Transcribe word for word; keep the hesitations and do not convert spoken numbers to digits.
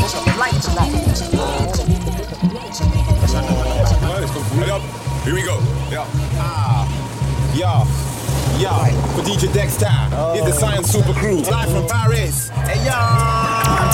Here we go. Yeah. Ah. Yeah. Yeah. For D J Dexter. Oh. Here's the Science Super Crew. Live from Paris. Hey, yeah.